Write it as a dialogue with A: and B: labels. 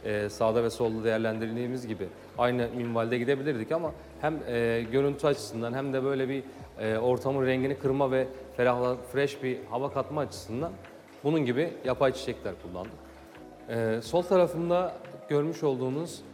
A: sağda ve solda değerlendirdiğimiz gibi aynı minvalde gidebilirdik ama hem görüntü açısından hem de böyle bir ortamın rengini kırma ve fresh bir hava katma açısından bunun gibi yapay çiçekler kullandık. Sol tarafımda görmüş olduğunuz